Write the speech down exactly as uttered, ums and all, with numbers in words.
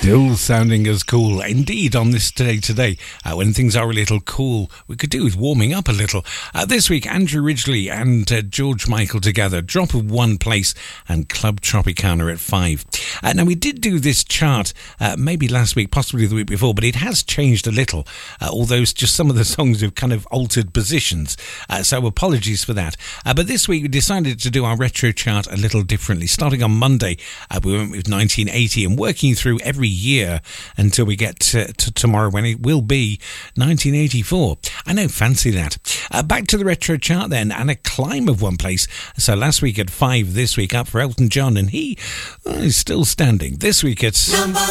Still sounding as cool. Indeed, on this Today Today, uh, when things are a little cool, we could do with warming up a little. Uh, this week, Andrew Ridgeley and uh, George Michael together, Drop of One Place and Club Tropicana at five. Uh, now, we did do this chart uh, maybe last week, possibly the week before, but it has changed a little, uh, although just some of the songs have kind of altered positions. Uh, so apologies for that. Uh, but this week, we decided to do our retro chart a little differently. Starting on Monday, uh, we went with nineteen eighty and working through every year until we get to, to tomorrow when it will be nineteen eighty-four. I know, fancy that. Uh, back to the retro chart then, and a climb of one place. So last week at five, this week up for Elton John, and he uh, is still standing. This week it's number